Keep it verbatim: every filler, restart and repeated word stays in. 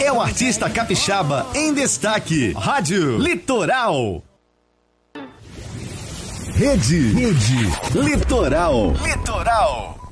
é o artista capixaba em destaque. Rádio Litoral. Rede, Rede Litoral. Litoral.